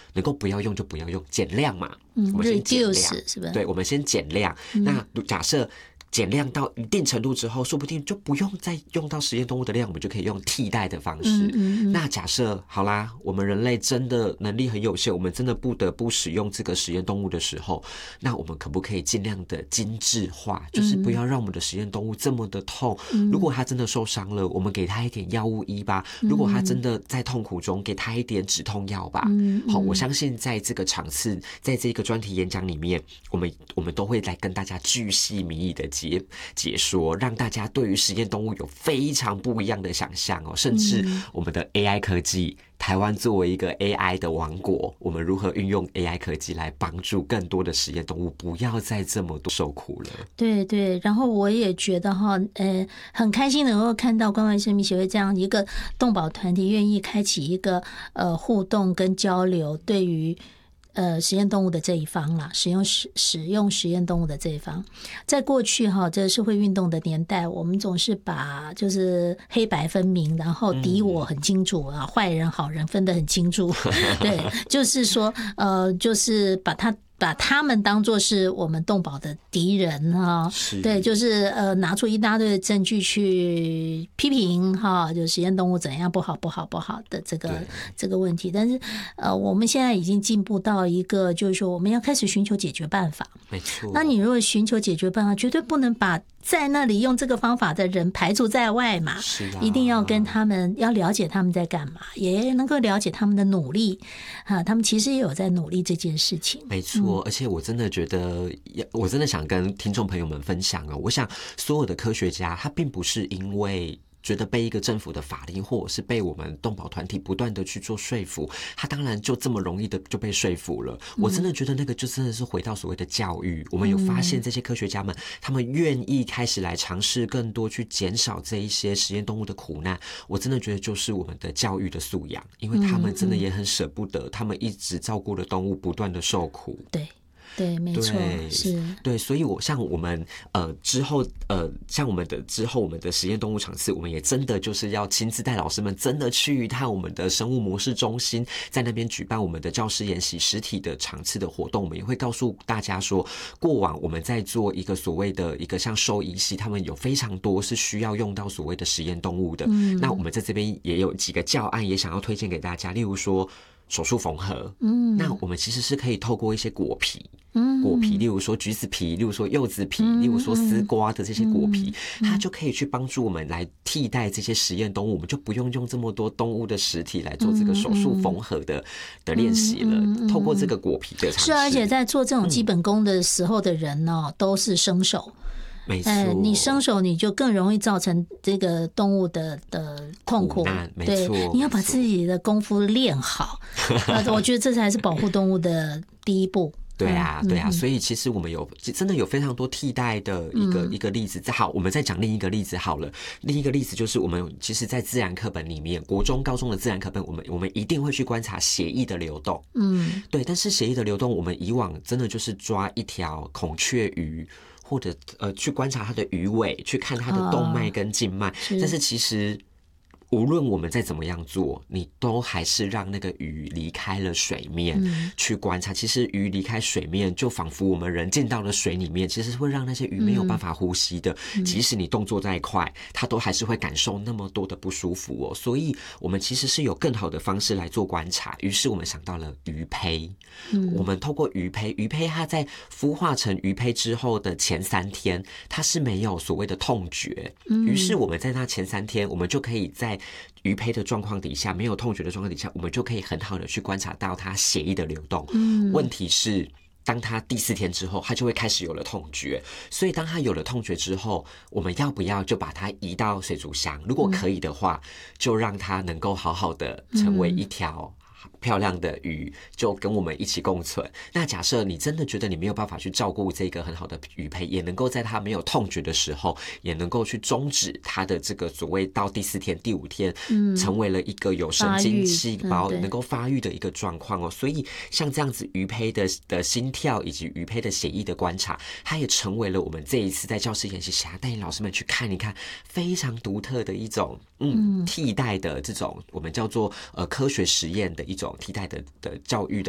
能够不要用就不要用，减量嘛。我们先减量， 是吧？ 对，我们先减量。那假设减量到一定程度之后，说不定就不用再用到实验动物的量，我们就可以用替代的方式。那假设好啦，我们人类真的能力很有限，我们真的不得不使用这个实验动物的时候，那我们可不可以尽量的精致化，就是不要让我们的实验动物这么的痛。如果它真的受伤了，我们给它一点药物医吧。如果它真的在痛苦中，给它一点止痛药吧。好，我相信在这个场次，在这个专题演讲里面，我们都会来跟大家巨细靡遗的解说，让大家对于实验动物有非常不一样的想象哦。甚至我们的 AI 科技，台湾作为一个 AI 的王国，我们如何运用 AI 科技来帮助更多的实验动物不要再这么多受苦了。 对对，然后我也觉得很开心能够看到关怀生命协会这样一个动保团体愿意开启一个互动跟交流，对于实验动物的这一方啦，使用实验动物的这一方，在过去这社会运动的年代，我们总是把就是黑白分明，然后敌我很清楚啊，坏人好人分得很清楚，对，就是说就是把他们当作是我们动保的敌人哈，对，就是拿出一大堆的证据去批评哈，就实验动物怎样不好的这个问题。但是我们现在已经进步到一个，就是说我们要开始寻求解决办法。 没错。 那你如果寻求解决办法，绝对不能把在那里用这个方法的人排除在外嘛， 是啊， 一定要跟他们要了解他们在干嘛，也能够了解他们的努力啊，他们其实也有在努力这件事情。 没错，而且我真的觉得，我真的想跟听众朋友们分享哦。我想所有的科学家，他并不是因为觉得被一个政府的法令，或者是被我们动保团体不断的去做说服，他当然就这么容易的就被说服了。我真的觉得那个就真的是回到所谓的教育，我们有发现这些科学家们，他们愿意开始来尝试更多去减少这一些实验动物的苦难。我真的觉得就是我们的教育的素养，因为他们真的也很舍不得，他们一直照顾的动物不断的受苦。 对，没错，是对，所以像我们之后像我们的实验动物场次，我们也真的就是要亲自带老师们真的去一趟我们的生物模式中心，在那边举办我们的教师研习实体的场次的活动。我们也会告诉大家说，过往我们在做一个所谓的一个像兽医系，他们有非常多是需要用到所谓的实验动物的。那我们在这边也有几个教案也想要推荐给大家，例如说手术缝合，那我们其实是可以透过一些果皮，例如说橘子皮，例如说柚子皮，例如说丝瓜的这些果皮，它就可以去帮助我们来替代这些实验动物，我们就不用用这么多动物的实体来做这个手术缝合的练习了。透过这个果皮的尝试， 是，而且在做这种基本功的时候的人呢，都是生手。 没错， 你生手你就更容易造成这个动物的痛苦。 对， 你要把自己的功夫练好，我觉得这才是保护动物的第一步。 对啊，所以其实我们真的有非常多替代的一个例子。好，我们再讲另一个例子好了。另一个例子就是我们其实，在自然课本里面，国中、高中的自然课本，我们一定会去观察血液的流动。对，但是血液的流动，我们以往真的就是抓一条孔雀鱼，或者去观察它的鱼尾，去看它的动脉跟静脉，但是其实无论我们再怎么样做，你都还是让那个鱼离开了水面去观察。其实鱼离开水面，就仿佛我们人进到了水里面，其实会让那些鱼没有办法呼吸的。即使你动作再快，它都还是会感受那么多的不舒服哦。所以我们其实是有更好的方式来做观察。于是我们想到了鱼胚，我们透过鱼胚它在孵化成鱼胚之后的前3天，它是没有所谓的痛觉。于是我们在那前3天，我们就可以在鱼胚的状况底下，没有痛觉的状况底下，我们就可以很好的去观察到它血液的流动。问题是，当它第4天之后，它就会开始有了痛觉。所以当它有了痛觉之后，我们要不要就把它移到水族箱？如果可以的话，就让它能够好好的成为一条漂亮的鱼，就跟我们一起共存。那假设你真的觉得你没有办法去照顾这个很好的鱼胚，也能够在它没有痛觉的时候，也能够去终止它的这个所谓到第4天、第5天，成为了一个有神经细胞能够发育的一个状况哦。所以像这样子鱼胚的心跳以及鱼胚的血液的观察，它也成为了我们这一次在教师研习想要带领老师们去看一看非常独特的一种替代的这种我们叫做科学实验的一种替代的教育的